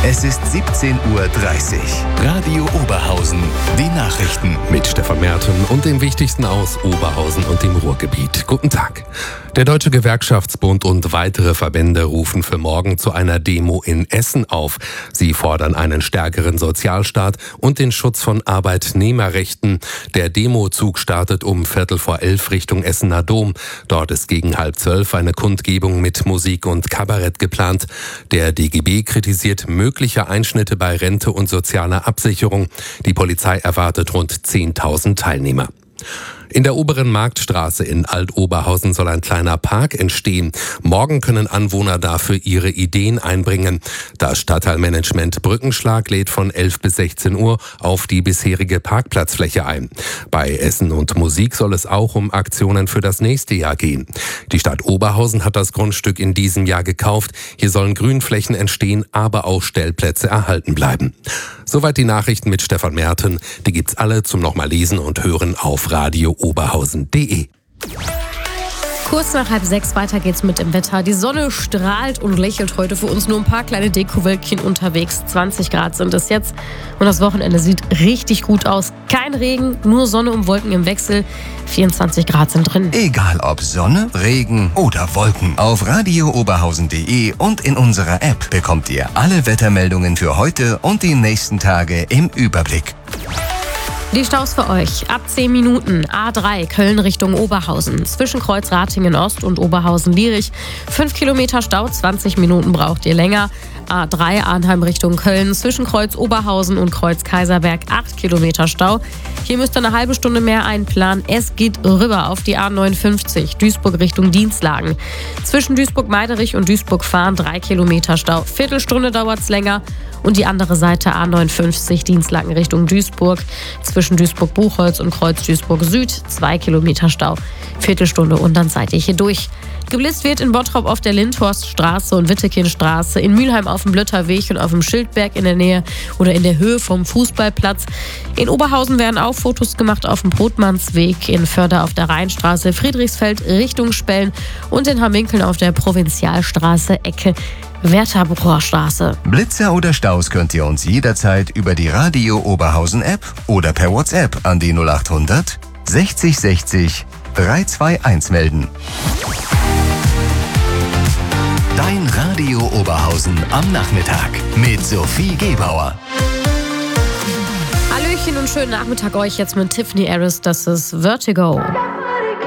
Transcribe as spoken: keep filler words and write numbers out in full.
Es ist siebzehn Uhr dreißig. Radio Oberhausen. Die Nachrichten. Mit Stefan Merten und dem Wichtigsten aus Oberhausen und dem Ruhrgebiet. Guten Tag. Der Deutsche Gewerkschaftsbund und weitere Verbände rufen für morgen zu einer Demo in Essen auf. Sie fordern einen stärkeren Sozialstaat und den Schutz von Arbeitnehmerrechten. Der Demozug startet um Viertel vor elf Richtung Essener Dom. Dort ist gegen halb zwölf eine Kundgebung mit Musik und Kabarett geplant. Der D G B kritisiert mögliche Einschnitte bei Rente und sozialer Absicherung. Die Polizei erwartet rund zehntausend Teilnehmer. In der oberen Marktstraße in Alt-Oberhausen soll ein kleiner Park entstehen. Morgen können Anwohner dafür ihre Ideen einbringen. Das Stadtteilmanagement Brückenschlag lädt von elf bis sechzehn Uhr auf die bisherige Parkplatzfläche ein. Bei Essen und Musik soll es auch um Aktionen für das nächste Jahr gehen. Die Stadt Oberhausen hat das Grundstück in diesem Jahr gekauft. Hier sollen Grünflächen entstehen, aber auch Stellplätze erhalten bleiben. Soweit die Nachrichten mit Stefan Merten. Die gibt's alle zum nochmal lesen und hören auf radio oberhausen punkt de. Kurz nach halb sechs, weiter geht's mit dem Wetter. Die Sonne strahlt und lächelt heute, für uns nur ein paar kleine Dekowölkchen unterwegs. zwanzig Grad sind es jetzt und das Wochenende sieht richtig gut aus. Kein Regen, nur Sonne und Wolken im Wechsel. vierundzwanzig Grad sind drin. Egal ob Sonne, Regen oder Wolken. Auf radio oberhausen punkt de und in unserer App bekommt ihr alle Wettermeldungen für heute und die nächsten Tage im Überblick. Die Staus für euch. Ab zehn Minuten. A drei Köln Richtung Oberhausen. Zwischen Kreuz Ratingen Ost und Oberhausen-Lierich. fünf Kilometer Stau, zwanzig Minuten braucht ihr länger. A drei Arnheim Richtung Köln. Zwischen Kreuz Oberhausen und Kreuz Kaiserberg acht Kilometer Stau. Hier müsst ihr eine halbe Stunde mehr einplanen. Es geht rüber auf die A neunundfünfzig. Duisburg Richtung Dienstlagen. Zwischen Duisburg-Meiderich und Duisburg-Fahren drei Kilometer Stau. Viertelstunde dauert's länger. Und die andere Seite A neunundfünfzig Dienstlagen Richtung Duisburg. Zwischen Duisburg-Buchholz und Kreuz Duisburg-Süd zwei Kilometer Stau. Viertelstunde und dann seid ihr hier durch. Geblitzt wird in Bottrop auf der Lindhorststraße und Wittekindstraße, in Mülheim auf dem Blötterweg und auf dem Schildberg in der Nähe oder in der Höhe vom Fußballplatz. In Oberhausen werden auch Fotos gemacht auf dem Brotmannsweg, in Förder auf der Rheinstraße, Friedrichsfeld Richtung Spellen und in Hamminkeln auf der Provinzialstraße Ecke Wertherbrucher Straße. Blitzer oder Staus könnt ihr uns jederzeit über die Radio Oberhausen App oder per WhatsApp an die null acht hundert sechzig sechzig dreihundertzweiundundzwanzig melden. Dein Radio Oberhausen am Nachmittag mit Sophie Gebauer. Hallöchen und schönen Nachmittag euch jetzt mit Tiffany Harris, das ist Vertigo.